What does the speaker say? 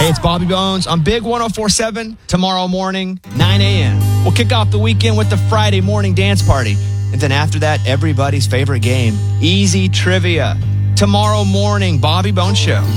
Hey, it's Bobby Bones on Big 104.7 tomorrow morning, 9 a.m. We'll kick off the weekend with the Friday morning dance party. And then after that, everybody's favorite game, Easy Trivia. Tomorrow morning, Bobby Bones Show.